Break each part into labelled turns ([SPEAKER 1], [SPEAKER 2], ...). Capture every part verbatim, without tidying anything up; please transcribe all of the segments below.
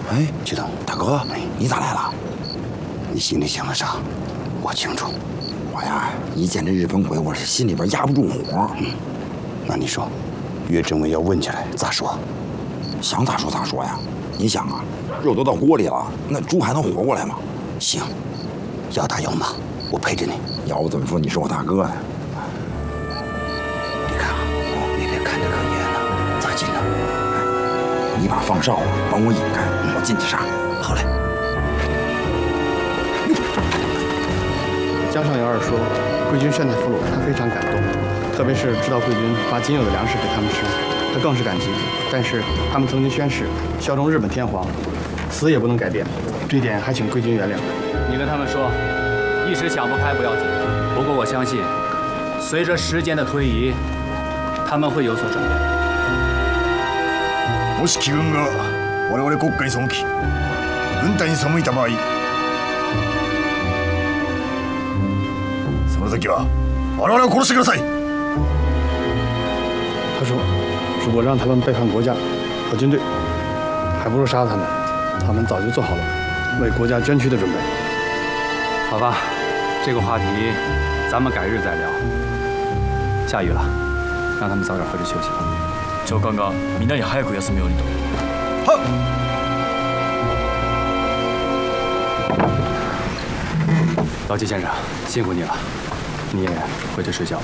[SPEAKER 1] 哎，曲腾，大哥，你咋来了？
[SPEAKER 2] 你心里想的啥？我清楚。
[SPEAKER 1] 我呀，一见这日本鬼，我是心里边压不住火。
[SPEAKER 2] 嗯，那你说，岳政委要问起来咋说？
[SPEAKER 1] 想咋说咋说呀？你想啊，肉都到锅里了，那猪还能活过来吗？
[SPEAKER 2] 行，要打要骂，我陪着你。
[SPEAKER 1] 要我怎么说你是我大哥呢？
[SPEAKER 2] 你看啊，那边看着可远了，咋进呢？
[SPEAKER 1] 你把放哨啊，帮我引开，我进去杀。
[SPEAKER 2] 好嘞。
[SPEAKER 3] 江上有二说，贵军善待俘虏，他非常感动，特别是知道贵军把仅有的粮食给他们吃，他更是感激。但是他们曾经宣誓效忠日本天皇，死也不能改变，这一点还请贵军原谅。
[SPEAKER 4] 你跟他们说，一时想不开不要紧，不过我相信，随着时间的推移，他们会有所转变。
[SPEAKER 5] もし機軍が我々国家に背き、軍隊に背いた場合。その時は我々を殺してください。
[SPEAKER 3] 他说：“如果让他们背叛国家和军队，还不如杀他们。他们早就做好了为国家捐躯的准备。”
[SPEAKER 4] 好吧，这个话题咱们改日再聊。下雨了，让他们早点回去休息吧。
[SPEAKER 6] 長官がみんなに早く休むようにと。
[SPEAKER 5] はっ。
[SPEAKER 4] 老季先生，辛苦你了。你也回去睡觉吧。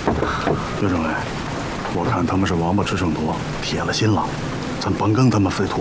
[SPEAKER 7] 岳政委，我看他们是王八吃秤砣，铁了心了，咱甭跟他们费图。